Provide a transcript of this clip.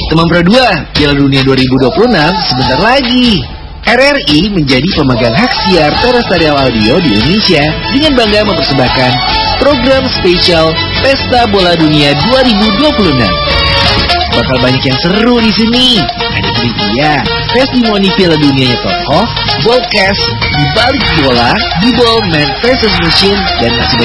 Teman Pro 2, Piala Dunia 2026 sebentar lagi. RRI menjadi pemegang hak siar terrestrial audio di Indonesia dengan bangga mempersembahkan program spesial Pesta Bola Dunia 2026. Bakal banyak yang seru di sini. Ada trivia, testimoni Piala Dunianya tokoh, broadcast, di balik bola, di ball man versus machine, dan masih banyak